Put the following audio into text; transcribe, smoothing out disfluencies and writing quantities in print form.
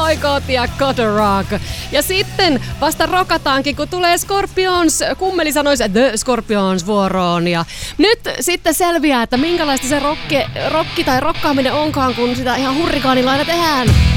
Boycott ja God Rock. Ja sitten vasta rokataankin, kun tulee Scorpions, kummeli sanoisi The Scorpions vuoroon. Ja nyt sitten selviää, että minkälaista se rokki tai rokkaaminen onkaan, kun sitä ihan hurrikaanilla aina tehdään.